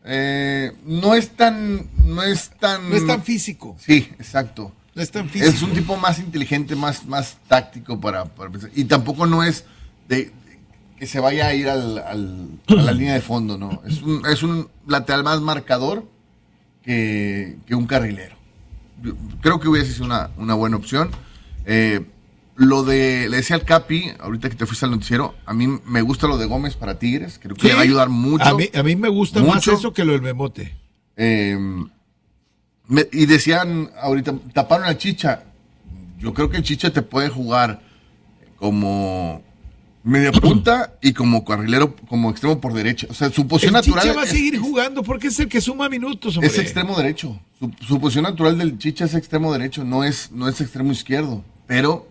No es tan... No es tan físico. Sí, exacto. No es tan físico. Es un tipo más inteligente, más táctico para pensar. Y tampoco no es de que se vaya a ir a la línea de fondo, ¿no? Es un lateral más marcador que un carrilero. Yo creo que hubiese sido una buena opción. Le decía al Capi, ahorita que te fuiste al noticiero, a mí me gusta lo de Gómez para Tigres, creo que ¿Sí? le va a ayudar mucho. A mí me gusta mucho. más eso que lo del Memote. Y decían ahorita, taparon a Chicha. Yo creo que el Chicha te puede jugar como media punta y como carrilero, como extremo por derecha. O sea, su posición natural. Chicha va a seguir jugando porque es el que suma minutos, hombre. Es extremo derecho. Su posición natural del Chicha es extremo derecho, no es extremo izquierdo. Pero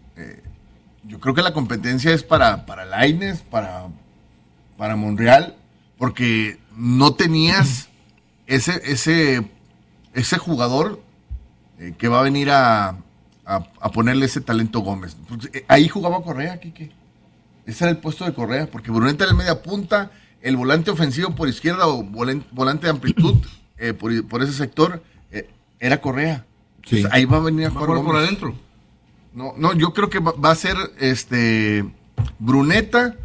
yo creo que la competencia es para Lainez, para Monreal, porque no tenías ese jugador que va a venir a ponerle ese talento Gómez. Ahí jugaba Correa, Quique. Ese era el puesto de Correa, porque Bruneta era el media punta, el volante ofensivo por izquierda o volante de amplitud por ese sector era Correa. Sí. Entonces, ahí va a venir a ¿Va jugar a jugar Gómez. por adentro? No, yo creo que va a ser Bruneta,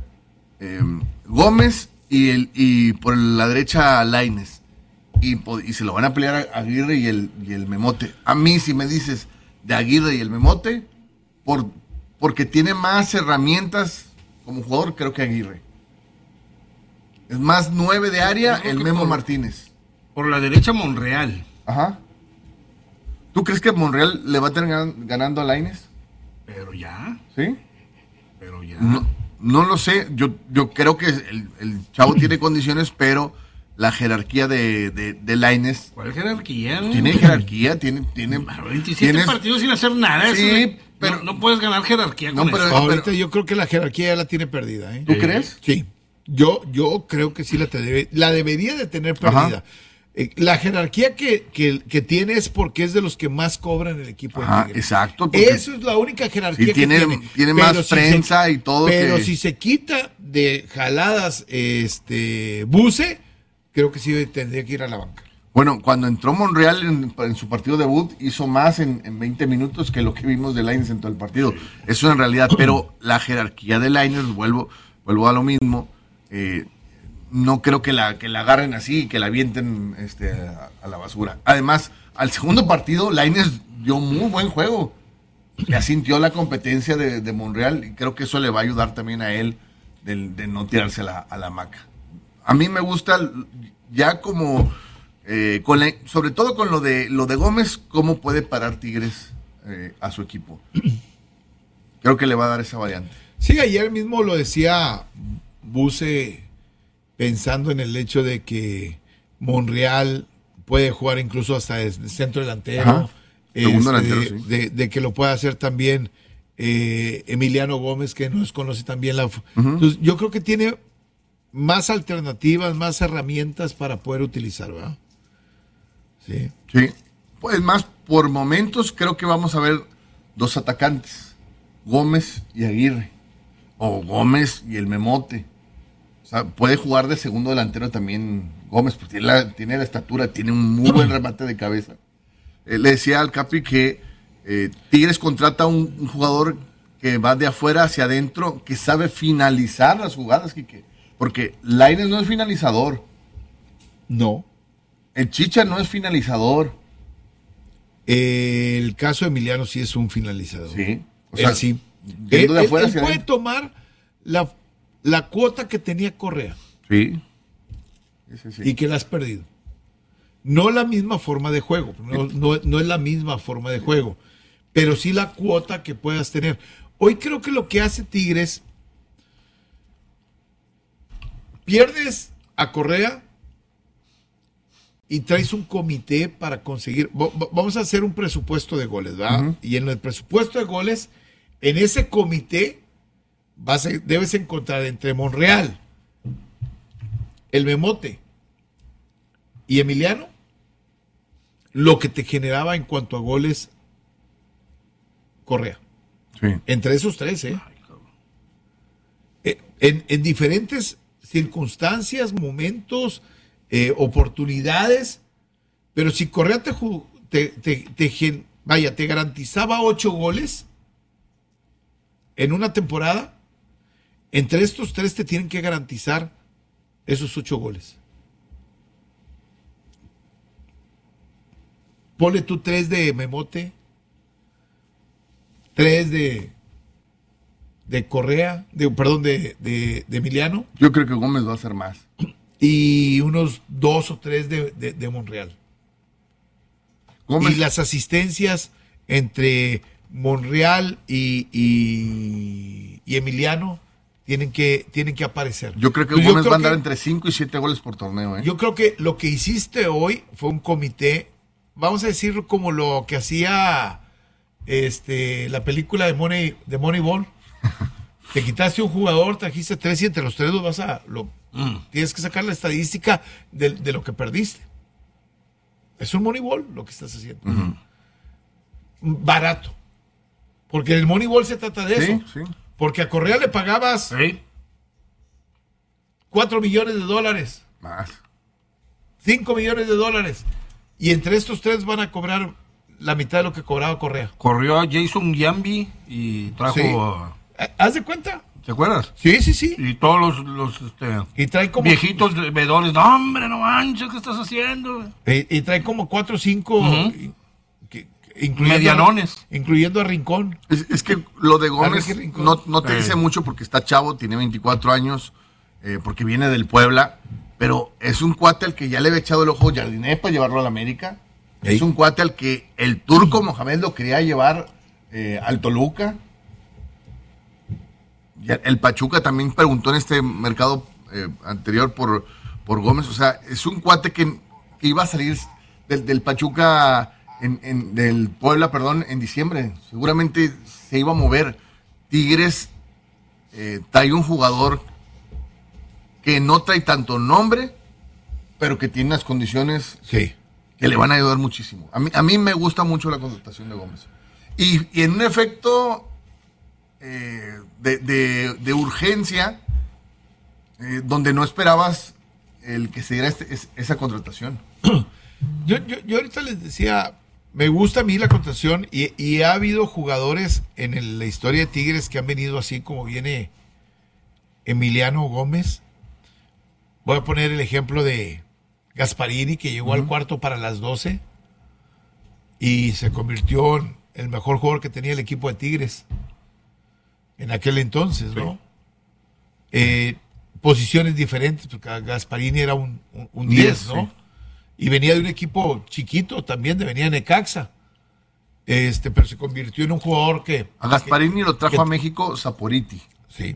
Gómez y por la derecha Lainez. Y se lo van a pelear a Aguirre y el Memote. A mí, si me dices de Aguirre y el Memote, porque tiene más herramientas como jugador, creo que Aguirre. Es más 9 de área el Memo Martínez. Por la derecha Monreal. Ajá. ¿Tú crees que Monreal le va a tener ganando a Lainez? Pero ya. ¿Sí? Pero ya. No lo sé. Yo creo que el chavo tiene condiciones, pero la jerarquía de Lainez. ¿Cuál jerarquía? Tiene jerarquía, tiene 27 partidos sin hacer nada. Sí, eso pero no puedes ganar jerarquía con eso. Ahorita yo creo que la jerarquía ya la tiene perdida. ¿Tú crees? Sí. Yo creo que sí la debería de tener perdida. Ajá. La jerarquía que tiene es porque es de los que más cobran el equipo de Tigres. Exacto. Eso es la única jerarquía sí, que tiene. Tiene más prensa y todo. Pero si se quita de jaladas Buse, creo que sí tendría que ir a la banca. Bueno, cuando entró Monreal en su partido debut, hizo más en 20 minutos que lo que vimos de Lainez en todo el partido. Eso es en realidad, pero la jerarquía de Lainez, vuelvo a lo mismo, no creo que la agarren así y que la avienten a la basura. Además, al segundo partido, Lainez dio muy buen juego. Ya sintió la competencia de Monreal y creo que eso le va a ayudar también a él de no tirarse a la hamaca. A mí me gusta ya como, sobre todo con lo de Gómez, cómo puede parar Tigres a su equipo. Creo que le va a dar esa variante. Sí, ayer mismo lo decía Buse, pensando en el hecho de que Monreal puede jugar incluso hasta de centro delantero, segundo delantero, sí. de que lo pueda hacer también Emiliano Gómez, que nos conoce también Entonces, yo creo que tiene más alternativas, más herramientas para poder utilizar, ¿verdad? Sí. Sí. Pues más, por momentos creo que vamos a ver dos atacantes, Gómez y Aguirre, o Gómez y el Memote. O sea, puede jugar de segundo delantero también Gómez, porque tiene la estatura, tiene un muy buen remate de cabeza. Le decía al Capi que Tigres contrata un jugador que va de afuera hacia adentro, que sabe finalizar las jugadas, Quique. Porque Lainez no es finalizador. No. El Chicha no es finalizador. El caso de Emiliano sí es un finalizador. Sí. O sea, sí. Él puede tomar la cuota que tenía Correa. Sí. Y que la has perdido. No la misma forma de juego. No es la misma forma de juego. Pero sí la cuota que puedas tener. Hoy creo que lo que hace Tigres, pierdes a Correa y traes un comité para conseguir. Vamos a hacer un presupuesto de goles, ¿verdad? Uh-huh. Y en el presupuesto de goles, en ese comité debes encontrar entre Monreal, el Memote y Emiliano lo que te generaba en cuanto a goles Correa. Sí. Entre esos tres, en diferentes circunstancias, momentos, oportunidades, pero si Correa te garantizaba 8 goles en una temporada, entre estos 3 te tienen que garantizar esos 8 goles. Ponle tú 3 de Memote, 3 de Correa, de Emiliano. Yo creo que Gómez va a hacer más. Y unos 2 o 3 de Monreal. Gómez. Y las asistencias entre Monreal y Emiliano tienen que aparecer. Yo creo que Gómez va a andar entre 5 y 7 goles por torneo. Yo creo que lo que hiciste hoy fue un comité, vamos a decirlo como lo que hacía la película de Moneyball. Te quitaste un jugador, trajiste 3 y entre los 3 tienes que sacar la estadística de lo que perdiste. Es un Moneyball lo que estás haciendo. Uh-huh. Barato. Porque el Moneyball se trata de eso. Sí. Porque a Correa le pagabas $4 millones. Más. $5 millones. Y entre estos 3 van a cobrar la mitad de lo que cobraba Correa. Corrió a Jason Giambi y trajo... Sí. ¿Haz de cuenta? ¿Te acuerdas? Sí. Y todos los Y trae como viejitos vedores. No, hombre, no manches, ¿qué estás haciendo? Y trae como 4 o 5 Uh-huh. medianones. Incluyendo a Rincón. Es que lo de Gómez no te Sí. dice mucho porque está chavo, tiene 24 años, porque viene del Puebla, pero es un cuate al que ya le había echado el ojo Jardiné para llevarlo a la América. Ey. Es un cuate al que el turco Mohamed lo quería llevar al Toluca. El Pachuca también preguntó en este mercado anterior por Gómez. O sea, es un cuate que iba a salir del Pachuca, del Puebla, perdón, en diciembre. Seguramente se iba a mover. Tigres trae un jugador que no trae tanto nombre, pero que tiene unas condiciones Sí. que le van a ayudar muchísimo. A mí me gusta mucho la contratación de Gómez. Y en un efecto de urgencia, donde no esperabas el que se diera esa contratación. Yo ahorita les decía, me gusta a mí la contratación y ha habido jugadores en la historia de Tigres que han venido así como viene Emiliano Gómez. Voy a poner el ejemplo de Gasparini, que llegó al cuarto para las 12 y se convirtió en el mejor jugador que tenía el equipo de Tigres en aquel entonces, ¿no? Posiciones diferentes, porque Gasparini era un 10, ¿no? Sí. Y venía de un equipo chiquito también, venía de Necaxa. Pero se convirtió en un jugador que... A Gasparini lo trajo a México Saporiti. Sí.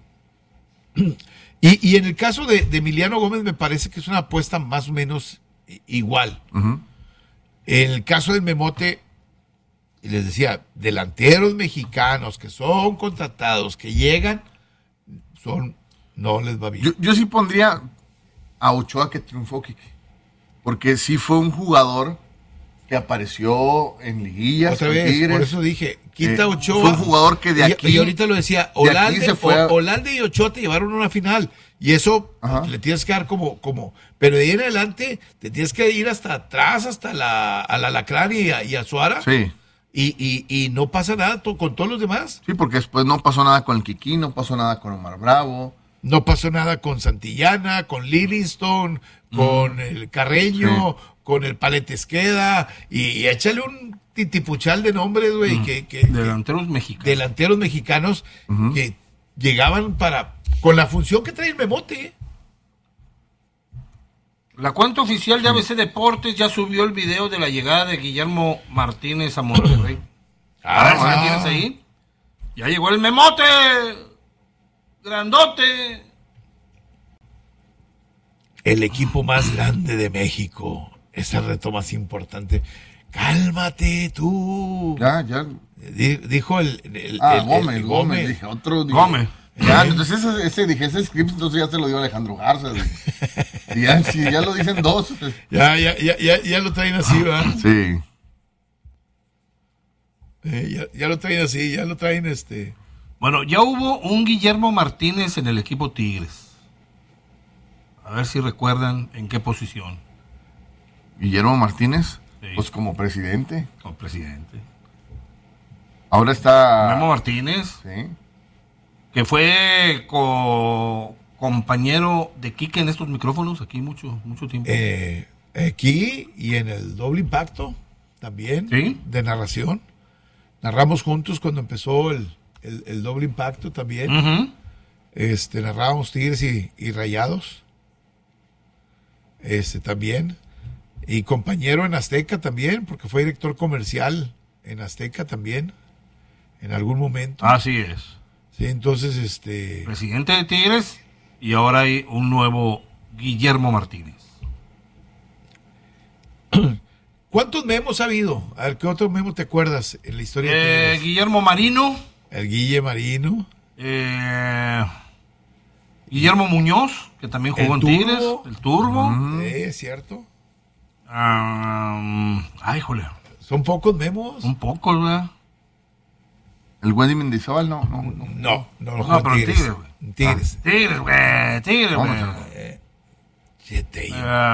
Y en el caso de Emiliano Gómez me parece que es una apuesta más o menos igual. Uh-huh. En el caso del Memote, y les decía, delanteros mexicanos que son contratados, que llegan, no les va bien. Yo sí pondría a Ochoa, que triunfó, Kike. Porque sí fue un jugador que apareció en liguillas. Otra vez, Tigres. por eso dije, quita Ochoa. Fue un jugador que de aquí... Y ahorita lo decía, Olalde y Ochoa te llevaron a una final. Y eso le tienes que dar como... Pero de ahí en adelante te tienes que ir hasta atrás, hasta al Alacrán y a Suara. Sí. Y no pasa nada con todos los demás. Sí, porque después no pasó nada con el Kiki, no pasó nada con Omar Bravo. No pasó nada con Santillana, con Livingston, con el Carreño, con el Paletesqueda. Y échale un titipuchal de nombres, güey. Delanteros mexicanos. Delanteros mexicanos que llegaban con la función que trae el Memote. La cuenta oficial de ABC Deportes ya subió el video de la llegada de Guillermo Martínez a Monterrey. A ver si la tienes ahí. Ya llegó el Memote. Grandote. El equipo más grande de México. Es el reto más importante. Cálmate tú. Ya. Dijo Gómez. Dije, otro. Dije, Gómez. Ya, entonces ese script, entonces ya se lo dio Alejandro Garza. Y ya lo dicen dos. Ya lo traen así, ¿verdad? Sí. Ya lo traen así, ya lo traen Bueno, ya hubo un Guillermo Martínez en el equipo Tigres. A ver si recuerdan en qué posición. Guillermo Martínez, Sí. pues como presidente. Como presidente. Ahora está... Memo Martínez, Sí. que fue compañero de Quique en estos micrófonos aquí mucho tiempo. Aquí y en el Doble Impacto también, ¿Sí? de narración. Narramos juntos cuando empezó el Doble Impacto también. Ujú. Narrábamos Tigres y Rayados. También. Y compañero en Azteca también, porque fue director comercial en Azteca también, en algún momento. Así es. Sí, entonces, Presidente de Tigres y ahora hay un nuevo Guillermo Martínez. ¿cuántos memos ha habido? A ver, ¿qué otro memo te acuerdas en la historia de Tigres? Guillermo Marino, El Guille Marino. Guillermo Muñoz, que también jugó El en Tigres, Turbo. el Turbo. Es cierto. Ay, jole, Son pocos memos. un poco, ¿verdad? El Wendy Mendizábal, no. No, No, pero en Tigres, güey. En Tigres. Tigres, No, güey. no. Siete.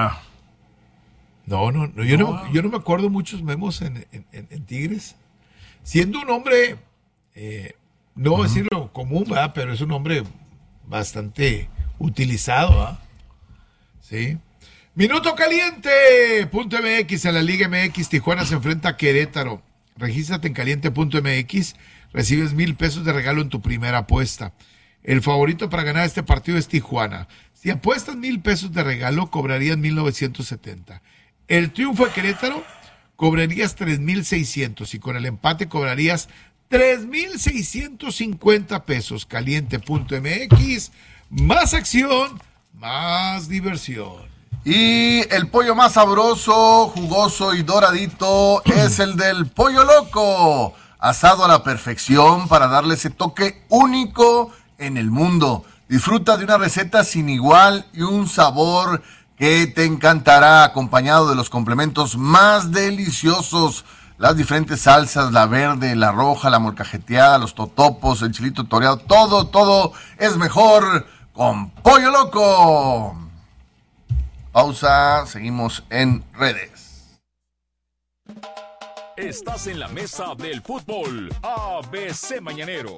No, yo no me acuerdo muchos memos en Tigres. Siendo un hombre, no voy a decirlo común, ¿verdad? Pero es un hombre bastante utilizado, ¿verdad? Sí. Minuto caliente.mx en la Liga MX. Tijuana se enfrenta a Querétaro. Regístrate en caliente.mx. Recibes $1,000 de regalo en tu primera apuesta. El favorito para ganar este partido es Tijuana. Si apuestas $1,000 de regalo, cobrarías 1,970. El triunfo de Querétaro, cobrarías 3,600. Y con el empate cobrarías 3,650 pesos. Caliente.mx. Más acción, más diversión. Y el pollo más sabroso, jugoso y doradito es el del Pollo Loco, asado a la perfección para darle ese toque único en el mundo. Disfruta de una receta sin igual y un sabor que te encantará, acompañado de los complementos más deliciosos, las diferentes salsas, la verde, la roja, la molcajeteada, los totopos, el chilito toreado, todo es mejor con Pollo Loco. Pausa, seguimos en redes. Estás en la mesa del fútbol ABC Mañanero.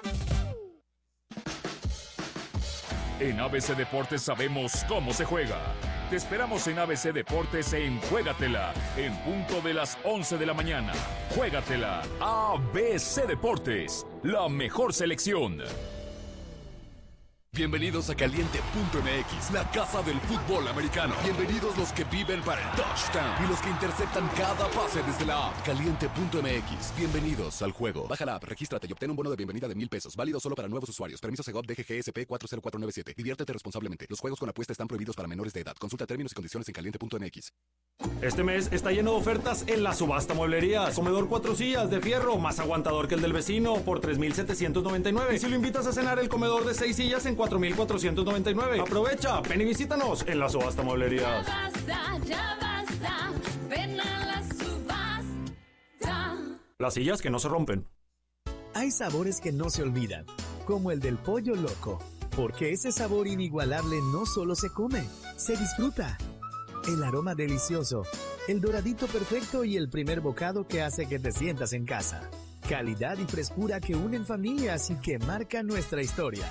En ABC Deportes sabemos cómo se juega. Te esperamos en ABC Deportes en Juégatela, en punto de las 11 de la mañana. Juégatela, ABC Deportes, la mejor selección. Bienvenidos a Caliente.mx, la casa del fútbol americano. Bienvenidos los que viven para el touchdown y los que interceptan cada pase desde la app. Caliente.mx, bienvenidos al juego. Baja la app, regístrate y obtén un bono de bienvenida de $1,000. Válido solo para nuevos usuarios. Permiso Segov DGGSP 40497. Diviértete responsablemente. Los juegos con apuesta están prohibidos para menores de edad. Consulta términos y condiciones en Caliente.mx. Este mes está lleno de ofertas en la subasta mueblerías. Comedor 4 sillas de fierro, más aguantador que el del vecino, por $3,799. Y si lo invitas a cenar, el comedor de 6 sillas en $4,499. Aprovecha, ven y visítanos en la subasta mueblerías. Ya basta, ven a la subasta. Las sillas que no se rompen. Hay sabores que no se olvidan, como el del Pollo Loco, porque ese sabor inigualable no solo se come, se disfruta. El aroma delicioso, el doradito perfecto y el primer bocado que hace que te sientas en casa. Calidad y frescura que unen familias y que marcan nuestra historia.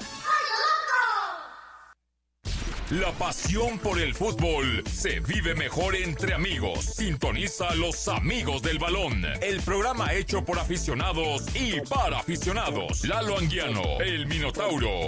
La pasión por el fútbol se vive mejor entre amigos. Sintoniza a Los Amigos del Balón, el programa hecho por aficionados y para aficionados. Lalo Anguiano, el Minotauro,